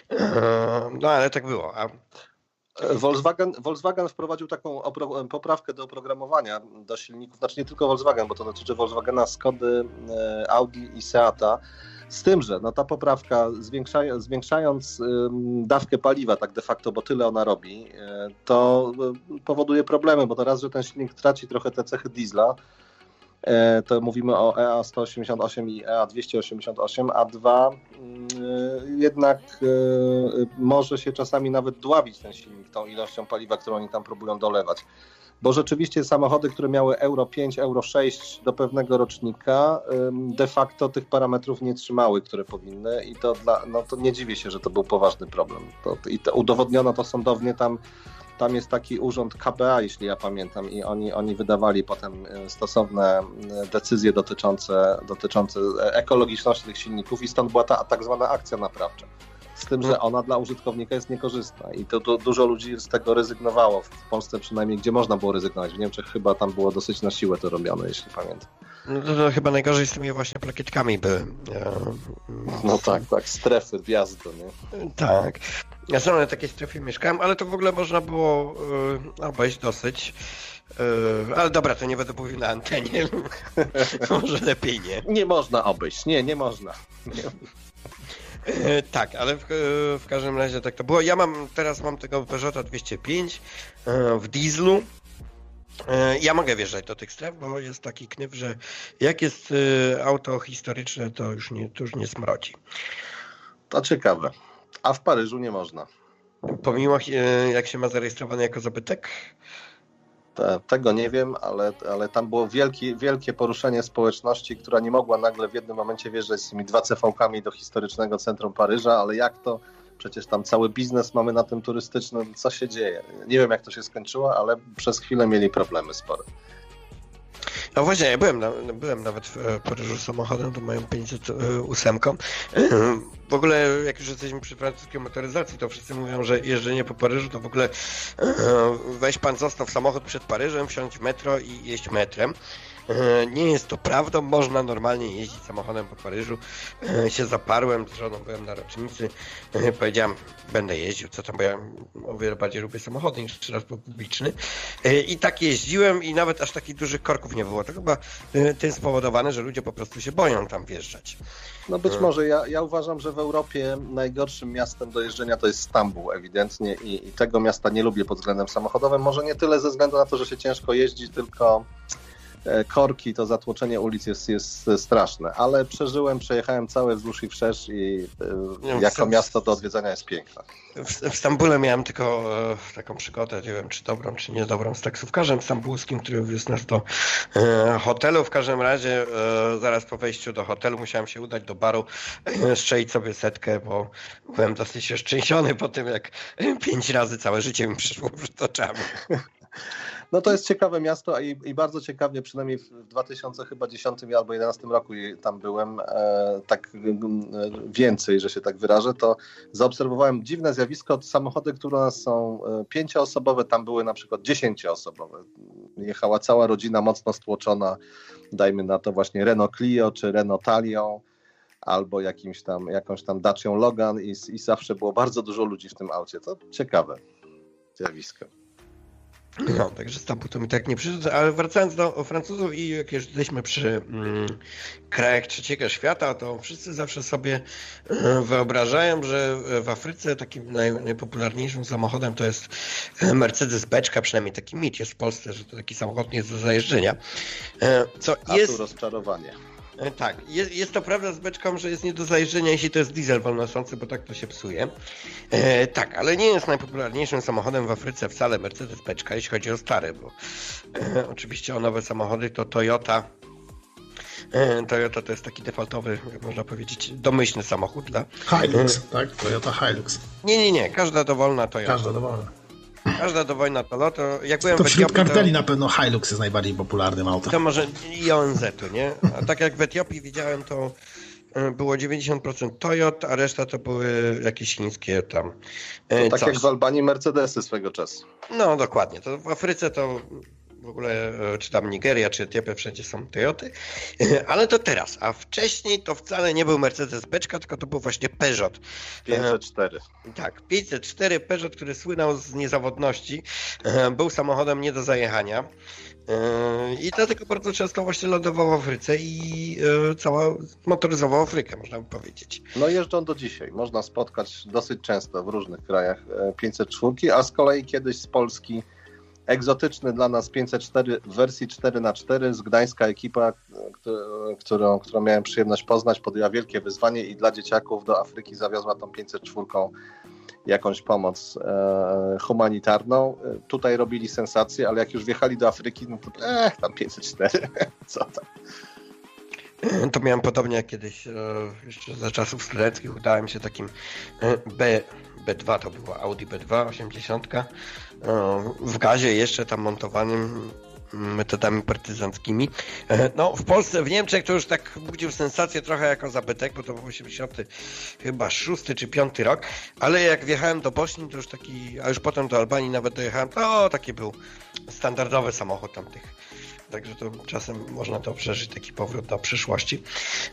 No ale tak było. A... Volkswagen, Volkswagen wprowadził taką opro, poprawkę do oprogramowania do silników, znaczy nie tylko Volkswagen, bo to dotyczy Volkswagena, Skody, Audi i Seata. Z tym, że no ta poprawka zwiększa, zwiększając ym, dawkę paliwa tak de facto, bo tyle ona robi, y, to y, powoduje problemy, bo to raz, że ten silnik traci trochę te cechy diesla, y, to mówimy o E A sto osiemdziesiąt osiem i E A dwieście osiemdziesiąt osiem, a dwa, y, jednak y, może się czasami nawet dławić ten silnik tą ilością paliwa, którą oni tam próbują dolewać. Bo rzeczywiście samochody, które miały Euro pięć, Euro sześć do pewnego rocznika, de facto tych parametrów nie trzymały, które powinny i to, dla, no to nie dziwię się, że to był poważny problem. To, I to udowodniono to sądownie tam tam jest taki urząd K B A, jeśli ja pamiętam, i oni, oni wydawali potem stosowne decyzje dotyczące, dotyczące ekologiczności tych silników i stąd była ta tak zwana akcja naprawcza. Z tym, że ona dla użytkownika jest niekorzystna i to, to dużo ludzi z tego rezygnowało, w Polsce przynajmniej, gdzie można było rezygnować. W Niemczech chyba tam było dosyć na siłę to robione, jeśli pamiętam. No to, to chyba najgorzej z tymi właśnie plakietkami by. No tak, tak, strefy wjazdu, nie? Tak. Ja sam na takiej strefie mieszkałem, ale to w ogóle można było y, obejść dosyć. Y, ale dobra, to nie będę mówił na antenie. Może lepiej nie. Nie można obejść, nie, nie można. Nie. E, tak, ale w, w każdym razie tak to było. Ja mam, teraz mam tego Peugeota dwieście pięć e, w dieslu. E, ja mogę wjeżdżać do tych stref, bo jest taki knyf, że jak jest e, auto historyczne, to już nie, to już nie smrodzi. To ciekawe. A w Paryżu nie można. Pomimo e, jak się ma zarejestrowany jako zabytek? Te, tego nie wiem, ale, ale tam było wielkie, wielkie poruszenie społeczności, która nie mogła nagle w jednym momencie wjeżdżać z tymi dwa C V-kami do historycznego centrum Paryża, ale jak to? Przecież tam cały biznes mamy na tym turystycznym. Co się dzieje? Nie wiem, jak to się skończyło, ale przez chwilę mieli problemy spore. No właśnie, ja byłem, na, byłem nawet w Paryżu samochodem, to mają pięćset osiem. W ogóle, jak już jesteśmy przy francuskiej motoryzacji, to wszyscy mówią, że jeżdżenie po Paryżu to w ogóle weź pan zostaw samochód przed Paryżem, wsiądź w metro i jeźdź metrem. Nie jest to prawdą, można normalnie jeździć samochodem po Paryżu. Się zaparłem, z żoną byłem na rocznicy, powiedziałem, będę jeździł, co tam, bo ja o wiele bardziej lubię samochody niż transport publiczny. I tak jeździłem i nawet aż takich dużych korków nie było. To chyba tym spowodowane, że ludzie po prostu się boją tam wjeżdżać. No być może, ja, ja uważam, że w Europie najgorszym miastem do jeżdżenia to jest Stambuł ewidentnie i, i tego miasta nie lubię pod względem samochodowym. Może nie tyle ze względu na to, że się ciężko jeździ, tylko korki, to zatłoczenie ulic jest, jest straszne, ale przeżyłem, przejechałem całe wzdłuż i wszerz i no, jako miasto do odwiedzania jest piękne. W, w Stambule miałem tylko e, taką przygodę, nie wiem czy dobrą, czy niedobrą, z taksówkarzem stambulskim, który wiózł nas do e, hotelu. W każdym razie e, zaraz po wejściu do hotelu musiałem się udać do baru, e, strzelić sobie setkę, bo byłem dosyć szczęśliwy po tym, jak pięć razy całe życie mi przyszło przed oczami. No to jest ciekawe miasto i, i bardzo ciekawie, przynajmniej w dwa tysiące dziesiątym albo dwa tysiące jedenastym roku tam byłem, e, tak e, więcej, że się tak wyrażę, to zaobserwowałem dziwne zjawisko. Samochody, które u nas są pięcioosobowe, tam były na przykład dziesięcioosobowe. Jechała cała rodzina mocno stłoczona, dajmy na to właśnie Renault Clio czy Renault Talion, albo jakimś tam, jakąś tam Dacią Logan i, i zawsze było bardzo dużo ludzi w tym aucie. To ciekawe zjawisko. No, także Stambuł to mi tak nie przyszedł, ale wracając do Francuzów i jak już jesteśmy przy mm, krajach trzeciego świata, to wszyscy zawsze sobie e, wyobrażają, że w Afryce takim naj, najpopularniejszym samochodem to jest Mercedes beczka, przynajmniej taki mit jest w Polsce, że to taki samochód nie jest do zajeżdżenia. E, co A jest... tu rozczarowanie. Tak, jest, jest to prawda z beczką, że jest nie do zajeżdżenia, jeśli to jest diesel wolnosący, bo tak to się psuje. E, tak, ale nie jest najpopularniejszym samochodem w Afryce wcale Mercedes beczka, jeśli chodzi o stare, bo e, oczywiście o nowe samochody to Toyota. E, Toyota to jest taki defaultowy, jak można powiedzieć, domyślny samochód dla... Hilux, e, tak? Toyota Hilux. Nie, nie, nie, każda dowolna Toyota. Każda dowolna. Każda dowolna Toyota. Jak byłem to wśród Etiopii, karteli to... na pewno Hilux jest najbardziej popularnym autem. To może i O N Z-u, nie? A tak jak w Etiopii widziałem, to było dziewięćdziesiąt procent Toyot, a reszta to były jakieś chińskie tam. To tak coś. jak w Albanii Mercedesy swego czasu. No dokładnie. To w Afryce to w ogóle, czy tam Nigeria, czy Etiopia, wszędzie są Toyoty. Ale to teraz. A wcześniej to wcale nie był Mercedes beczka, tylko to był właśnie Peugeot. pięćset cztery. Tak, pięćset cztery Peugeot, który słynął z niezawodności. Był samochodem nie do zajechania. I dlatego bardzo często właśnie lądował w Afryce i cała motoryzował Afrykę, można by powiedzieć. No jeżdżą do dzisiaj. Można spotkać dosyć często w różnych krajach pięćset cztery, a z kolei kiedyś z Polski egzotyczny dla nas pięćset cztery w wersji cztery na cztery z Gdańska ekipa, którą, którą miałem przyjemność poznać, podjęła wielkie wyzwanie i dla dzieciaków do Afryki zawiozła tą pięćset cztery jakąś pomoc e, humanitarną. Tutaj robili sensację, ale jak już wjechali do Afryki, no to eh, tam pięćset cztery, co tam. To miałem podobnie jak kiedyś, jeszcze za czasów studenckich udałem się takim B, B dwa to była, Audi B dwa osiemdziesiąt, w gazie jeszcze tam montowanym metodami partyzanckimi. No w Polsce, w Niemczech to już tak budził sensację trochę jako zabytek, bo to był osiemdziesiąty chyba szósty czy piąty rok, ale jak wjechałem do Bośni, to już taki, a już potem do Albanii nawet dojechałem, to taki był standardowy samochód tamtych. Także to czasem można to przeżyć, taki powrót do przyszłości.